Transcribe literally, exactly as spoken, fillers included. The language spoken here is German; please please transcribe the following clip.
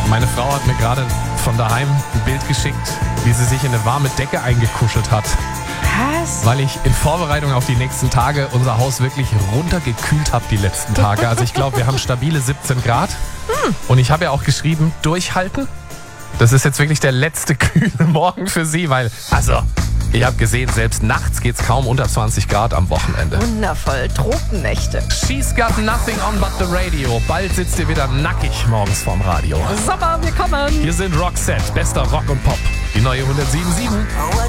Meine Frau hat mir gerade von daheim ein Bild geschickt, wie sie sich in eine warme Decke eingekuschelt hat. Was? Weil ich in Vorbereitung auf die nächsten Tage unser Haus wirklich runtergekühlt habe die letzten Tage. Also ich glaube, wir haben stabile siebzehn Grad. Und ich habe ja auch geschrieben, durchhalten. Das ist jetzt wirklich der letzte kühle Morgen für Sie, weil, also, ich habe gesehen, selbst nachts geht's kaum unter zwanzig Grad am Wochenende. Wundervoll. Tropennächte. She's got nothing on but the radio. Bald sitzt ihr wieder nackig morgens vorm Radio. Sommer, wir kommen. Hier sind Roxette, bester Rock und Pop. Die neue hundertsieben Komma sieben.